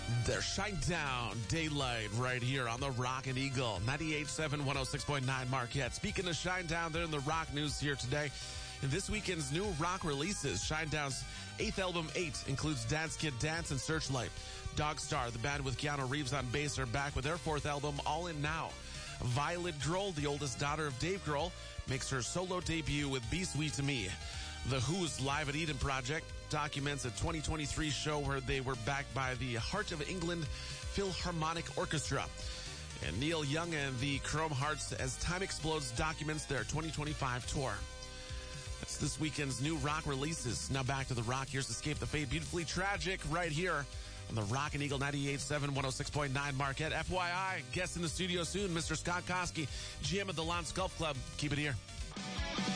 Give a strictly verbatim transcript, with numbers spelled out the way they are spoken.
They're Shinedown Daylight right here on the Rock and Eagle, ninety-eight point seven, one oh six point nine Marquette. Speaking of Shinedown, they're in the rock news here today. In this weekend's new rock releases, Shinedown's eighth album, Eight, includes Dance Kid Dance and Searchlight. Dogstar, the band with Keanu Reeves on bass, are back with their fourth album, All In Now. Violet Grohl, the oldest daughter of Dave Grohl, makes her solo debut with Be Sweet to Me. The Who's Live at Eden project documents a twenty twenty-three show where they were backed by the Heart of England Philharmonic Orchestra. And Neil Young and the Chrome Hearts, as Time Explodes, documents their twenty twenty-five tour. That's this weekend's new rock releases. Now back to the rock. Here's Escape the Fate, Beautifully Tragic, right here on the Rock and Eagle, ninety-eight point seven, one oh six point nine Marquette. F Y I, guest in the studio soon, Mister Scott Koski, G M of the Lance Golf Club. Keep it here.